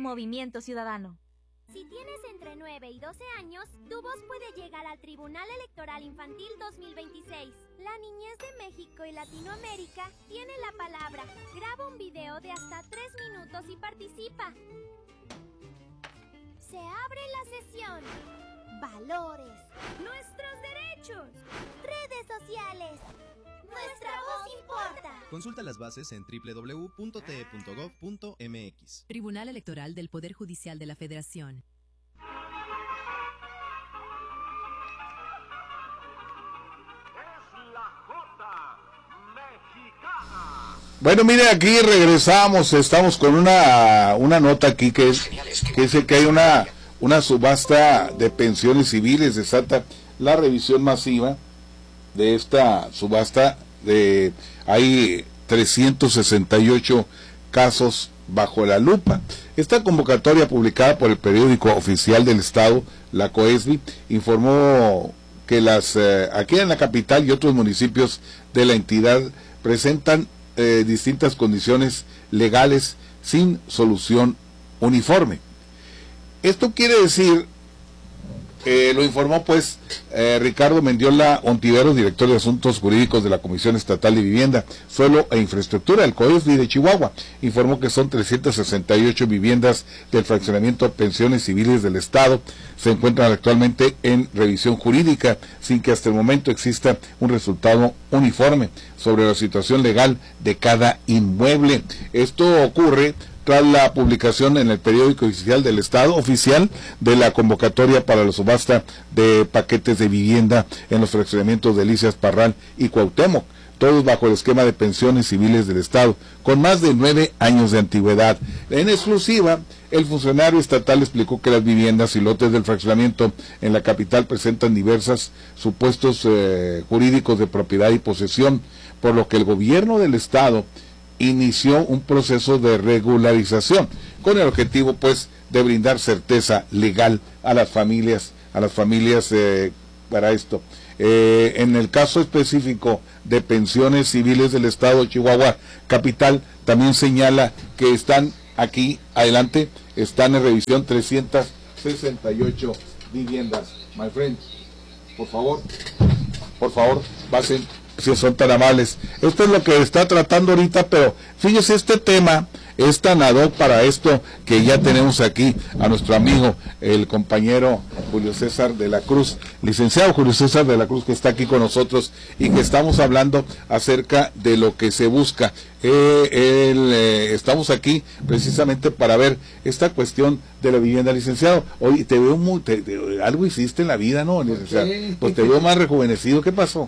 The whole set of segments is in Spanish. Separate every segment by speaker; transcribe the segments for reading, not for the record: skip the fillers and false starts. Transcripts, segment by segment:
Speaker 1: Movimiento Ciudadano.
Speaker 2: Si tienes entre 9 y 12 años, tu voz puede llegar al Tribunal Electoral Infantil 2026. La niñez de México y Latinoamérica tiene la palabra. Graba un video de hasta 3 minutos y participa. Se abre la sesión. Valores. Nuestros derechos. Redes sociales. Nuestra voz importa.
Speaker 3: Consulta las bases en www.te.gov.mx.
Speaker 4: Tribunal Electoral del Poder Judicial de la Federación.
Speaker 5: Bueno, mire, aquí regresamos, estamos con una nota aquí que dice que hay una subasta de pensiones civiles, desata la revisión masiva de esta subasta. Hay 368 casos bajo la lupa. Esta convocatoria, publicada por el periódico oficial del Estado, la COESBI, informó que aquí en la capital y otros municipios de la entidad presentan distintas condiciones legales sin solución uniforme. Esto quiere decir, lo informó Ricardo Mendiola Ontiveros, director de Asuntos Jurídicos de la Comisión Estatal de Vivienda, Suelo e Infraestructura del COESBI de Chihuahua. Informó que son 368 viviendas del fraccionamiento Pensiones Civiles del Estado. Se encuentran actualmente en revisión jurídica, sin que hasta el momento exista un resultado uniforme sobre la situación legal de cada inmueble. Esto ocurre tras la publicación en el periódico oficial del Estado, oficial de la convocatoria para la subasta de paquetes de vivienda en los fraccionamientos de Delicias, Parral y Cuauhtémoc, todos bajo el esquema de pensiones civiles del Estado, con más de 9 años de antigüedad. En exclusiva, el funcionario estatal explicó que las viviendas y lotes del fraccionamiento en la capital presentan diversos supuestos jurídicos de propiedad y posesión, por lo que el gobierno del Estado inició un proceso de regularización con el objetivo de brindar certeza legal a las familias para esto. En el caso específico de pensiones civiles del Estado de Chihuahua capital, también señala que están aquí adelante, están en revisión 368 viviendas. My friend, por favor, pasen, si son tan amables. Esto es lo que está tratando ahorita, pero fíjese, este tema es tan ad hoc para esto que ya tenemos aquí a nuestro amigo, el compañero Julio César de la Cruz, licenciado Julio César de la Cruz, que está aquí con nosotros y que estamos hablando acerca de lo que se busca. Estamos aquí precisamente para ver esta cuestión de la vivienda, licenciado. Oye, te veo algo hiciste en la vida, ¿no, licenciado? Okay. Pues te veo más rejuvenecido. ¿Qué pasó?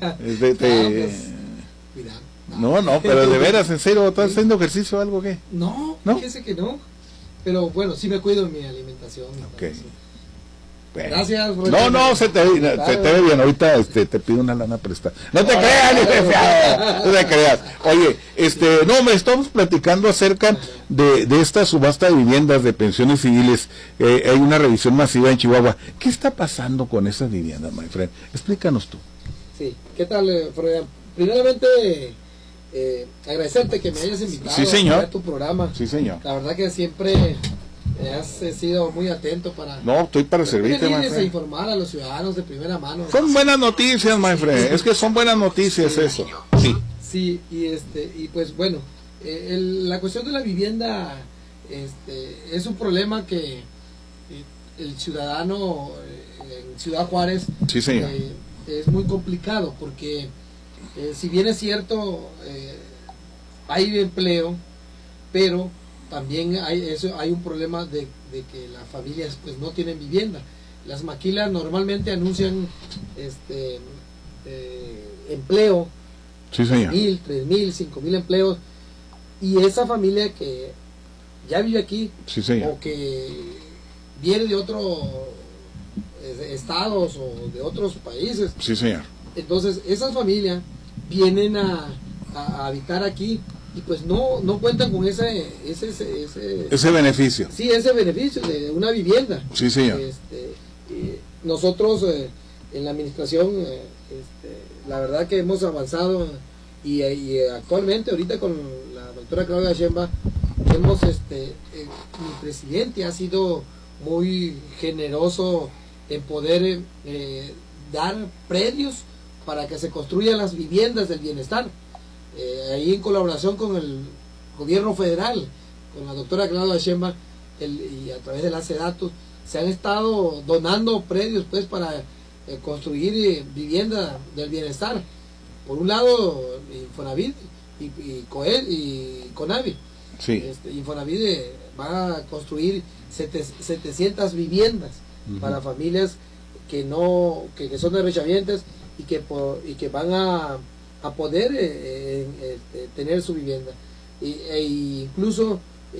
Speaker 5: No, pero de veras, en serio, ¿estás haciendo ejercicio o algo, qué?
Speaker 6: No, fíjese que no. Pero bueno, sí me cuido en mi alimentación.
Speaker 5: Okay. Bueno.
Speaker 6: Gracias.
Speaker 5: No, se te ve bien. Ahorita te pido una lana prestada. No te creas, licenciado. No te creas. Oye, me estamos platicando acerca de esta subasta de viviendas de pensiones civiles. Hay una revisión masiva en Chihuahua. ¿Qué está pasando con esas viviendas, my friend? Explícanos tú.
Speaker 6: Sí, ¿qué tal, Freudian? Primeramente, agradecerte que me hayas invitado a tu programa.
Speaker 5: Sí, señor.
Speaker 6: La verdad que siempre has sido muy atento para...
Speaker 5: No, estoy para servirte, my friend.
Speaker 6: A informar a los ciudadanos de primera mano.
Speaker 5: Son buenas noticias, my friend. Es que son buenas noticias, sí, eso. Sí.
Speaker 6: Sí, y pues bueno, la cuestión de la vivienda es un problema que el ciudadano en Ciudad Juárez,
Speaker 5: sí, señor,
Speaker 6: es muy complicado porque si bien es cierto, hay empleo, pero también hay un problema de que las familias pues no tienen vivienda. Las maquilas normalmente anuncian empleo,
Speaker 5: sí, señor,
Speaker 6: 1,000, 3,000, 5,000 empleos, y esa familia que ya vive aquí,
Speaker 5: sí, señor,
Speaker 6: o que viene de otros estados o de otros países,
Speaker 5: sí, señor,
Speaker 6: entonces esas familias vienen a habitar aquí y pues no cuentan con ese
Speaker 5: beneficio.
Speaker 6: Sí, ese beneficio de una vivienda.
Speaker 5: Sí, señor.
Speaker 6: Nosotros en la administración, la verdad que hemos avanzado y actualmente ahorita con la doctora Claudia Sheinbaum mi presidente ha sido muy generoso en poder dar predios para que se construyan las viviendas del bienestar, ahí en colaboración con el gobierno federal, con la doctora Claudia Sheinbaum, y a través de la SEDATU se han estado donando predios pues para construir vivienda del bienestar. Por un lado Infonavit y CONAVI.
Speaker 5: Sí.
Speaker 6: Infonavit va a construir 700 viviendas para familias que son derechohabientes y que van a poder tener su vivienda. Incluso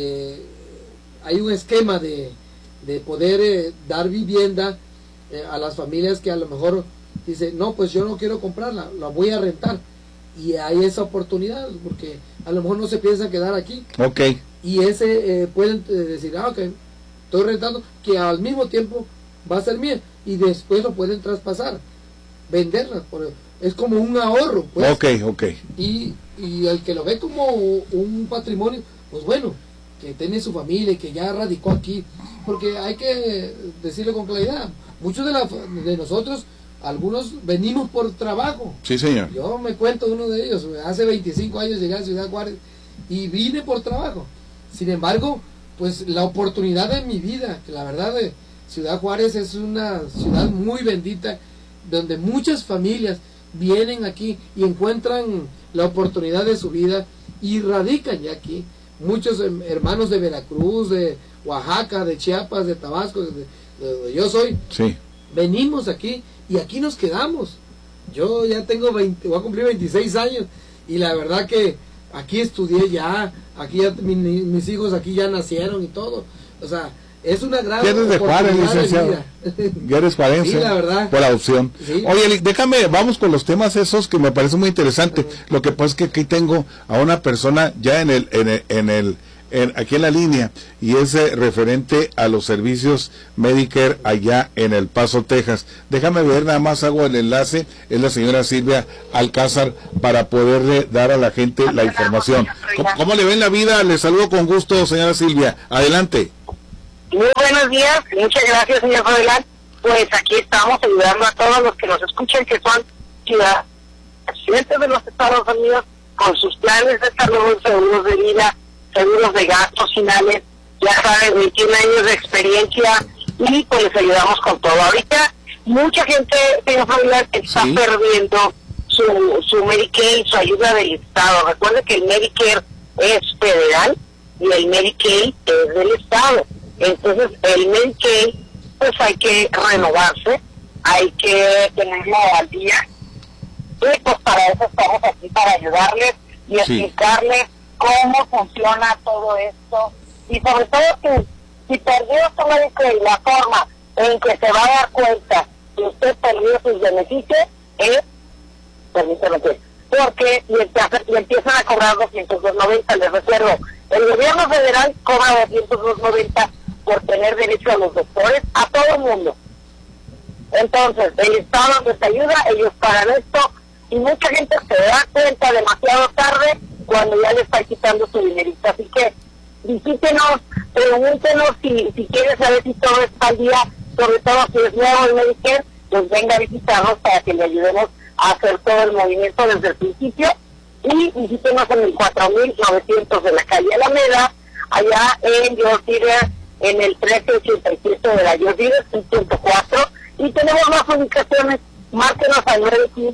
Speaker 6: hay un esquema de poder dar vivienda a las familias que a lo mejor dicen, no, pues yo no quiero comprarla, la voy a rentar. Y hay esa oportunidad, porque a lo mejor no se piensan quedar aquí.
Speaker 5: Okay.
Speaker 6: Y pueden decir, ok, estoy rentando, que al mismo tiempo va a ser mía, y después lo pueden traspasar, venderla, es como un ahorro, pues.
Speaker 5: Okay.
Speaker 6: Y el que lo ve como un patrimonio, pues bueno, que tiene su familia y que ya radicó aquí, porque hay que decirlo con claridad, muchos de nosotros, algunos venimos por trabajo.
Speaker 5: Sí, señor.
Speaker 6: Yo me cuento uno de ellos, hace 25 años llegué a Ciudad Juárez y vine por trabajo. Sin embargo, pues la oportunidad de mi vida, que la verdad Ciudad Juárez es una ciudad muy bendita, donde muchas familias vienen aquí y encuentran la oportunidad de su vida y radican ya aquí. Muchos hermanos de Veracruz, de Oaxaca, de Chiapas, de Tabasco, de donde yo soy,
Speaker 5: sí,
Speaker 6: venimos aquí y aquí nos quedamos. Yo ya voy a cumplir 26 años y la verdad que aquí estudié ya, aquí ya mis hijos aquí ya nacieron y todo. O sea, es una gran
Speaker 5: oportunidad de Juárez, licenciado. Ya eres juarense,
Speaker 6: sí, la verdad.
Speaker 5: por adopción.
Speaker 6: Sí.
Speaker 5: Oye, déjame, vamos con los temas esos que me parece muy interesante. Lo que pasa es que aquí tengo a una persona ya aquí en la línea, y es referente a los servicios Medicare allá en El Paso, Texas. Déjame ver, nada más hago el enlace, es la señora Silvia Alcázar, para poderle dar a la gente la información. ¿Cómo le ven la vida? Le saludo con gusto, señora Silvia. Adelante.
Speaker 1: Muy buenos días, muchas gracias, señor Froilán. Pues aquí estamos ayudando a todos los que nos escuchan, que son ciudadanos residentes de los Estados Unidos, con sus planes de salud, seguros de vida, seguros de gastos finales, ya saben, 21 años de experiencia, y pues les ayudamos con todo. Ahorita mucha gente, señor Froilán, está perdiendo su Medicaid, su ayuda del Estado. Recuerde que el Medicare es federal y el Medicaid es del Estado. Entonces el Medicaid pues hay que renovarse, hay que tenerlo al día, y pues para eso estamos aquí, para ayudarles y explicarles cómo funciona todo esto, y sobre todo que si perdió su Medicaid, la forma en que se va a dar cuenta que usted perdió sus beneficios es, permítame, porque le empiezan a cobrar 290, les recuerdo, el gobierno federal cobra 290 por tener derecho a los doctores, a todo el mundo. Entonces, el Estado les ayuda, ellos pagan esto, y mucha gente se da cuenta demasiado tarde cuando ya le está quitando su dinerito. Así que visítenos, pregúntenos si quieren saber si todo está al día, sobre todo si es nuevo el Medicare, pues venga a visitarnos para que le ayudemos a hacer todo el movimiento desde el principio, y visítenos en el 4900 de la calle Alameda, allá en George River, en el 1387 de la George River, 104, y tenemos más ubicaciones. Márquenos al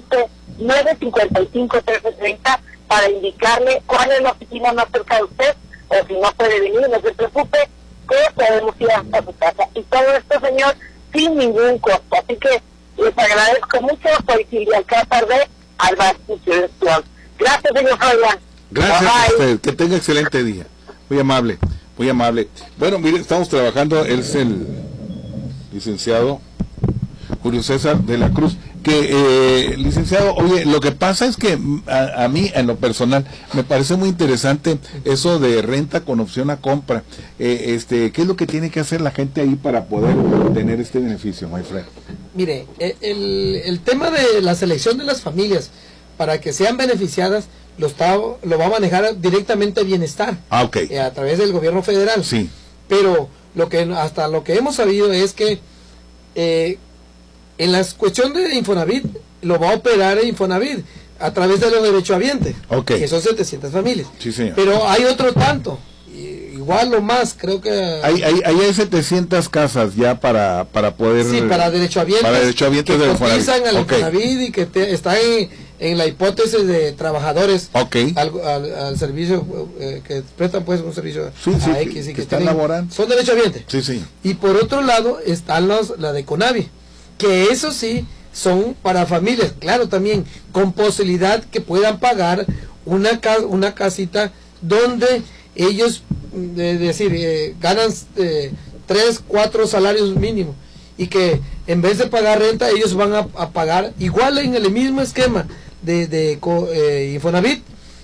Speaker 1: 955-1330 para indicarle cuál es la oficina más cerca de usted, o si no puede venir, no se preocupe, que podemos ir hasta su casa. Y todo esto, señor, sin ningún costo. Así que les agradezco mucho. Soy Silvia Alcázar de Advanced Insurance Plan. Gracias, señor Froilán.
Speaker 5: Gracias a usted, que tenga excelente día. Muy amable, muy amable. Bueno, mire, estamos trabajando, él es el licenciado Julio César de la Cruz, que licenciado, oye, lo que pasa es que a mí en lo personal me parece muy interesante eso de renta con opción a compra. ¿Qué es lo que tiene que hacer la gente ahí para poder tener este beneficio, my friend?
Speaker 6: Mire, el tema de la selección de las familias para que sean beneficiadas, lo va a manejar directamente Bienestar,
Speaker 5: ok,
Speaker 6: a través del gobierno federal.
Speaker 5: sí,
Speaker 6: Pero hasta lo que hemos sabido es que en la cuestión de Infonavit lo va a operar Infonavit a través de los derechohabientes,
Speaker 5: ok,
Speaker 6: que son 700 familias.
Speaker 5: sí, señor.
Speaker 6: Pero hay otro tanto, igual o más, creo que...
Speaker 5: Hay 700 casas ya para poder...
Speaker 6: Sí, para derechohabientes,
Speaker 5: que
Speaker 6: de cotizan
Speaker 5: Infonavit.
Speaker 6: al
Speaker 5: Okay.
Speaker 6: Infonavit y que están en la hipótesis de trabajadores
Speaker 5: Okay.
Speaker 6: al servicio, que prestan pues un servicio
Speaker 5: Sí, sí,
Speaker 6: a X y
Speaker 5: que están laborando.
Speaker 6: son derechohabientes.
Speaker 5: Sí, sí.
Speaker 6: Y por otro lado están la de Conavi, que eso sí son para familias, claro, también con posibilidad que puedan pagar una casita donde ellos ganan 3, 4 salarios mínimos, y que en vez de pagar renta ellos van a pagar igual en el mismo esquema de Infonavit,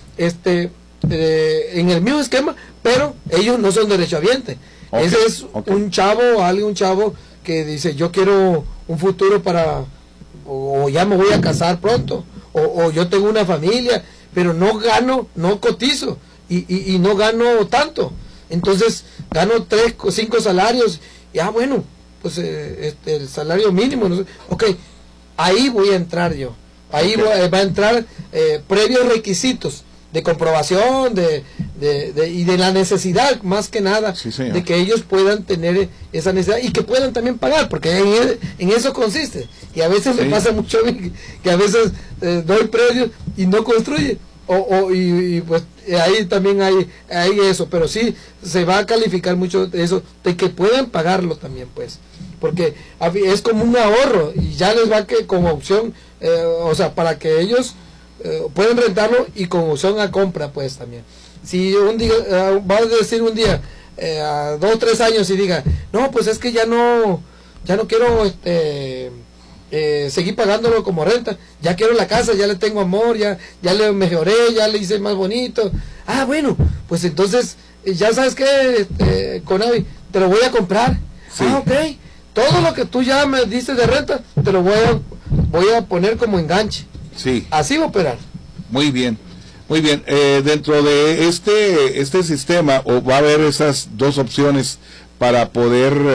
Speaker 6: en el mismo esquema, pero ellos no son derechohabientes.
Speaker 5: Okay,
Speaker 6: Ese es
Speaker 5: okay.
Speaker 6: un chavo que dice, yo quiero un futuro o ya me voy a casar pronto, o yo tengo una familia, pero no cotizo y no gano tanto, entonces gano 3 o 5 salarios, bueno, pues el salario mínimo, no sé. Ok, ahí voy a entrar yo, ahí va a entrar previos requisitos de comprobación y de la necesidad, más que nada,
Speaker 5: sí, señor,
Speaker 6: de que ellos puedan tener esa necesidad y que puedan también pagar, porque en eso consiste. Y a veces me pasa mucho que a veces doy predios y no construye, y pues ahí también hay eso, pero sí se va a calificar mucho eso, de que puedan pagarlo también, pues, porque es como un ahorro y ya les va que como opción, para que ellos pueden rentarlo y con opción a compra, pues también. Si un día, va a decir un día, a 2 o 3 años, y diga, no, pues es que ya no quiero seguir pagándolo como renta, ya quiero la casa, ya le tengo amor, ya le mejoré, ya le hice más bonito. Bueno, pues entonces, ya sabes que, Conavi, te lo voy a comprar.
Speaker 5: Sí.
Speaker 6: Ok, todo lo que tú ya me diste de renta, te lo voy a poner como enganche.
Speaker 5: Sí.
Speaker 6: Así va a operar.
Speaker 5: Muy bien. Muy bien. Dentro de este sistema va a haber esas 2 opciones para poder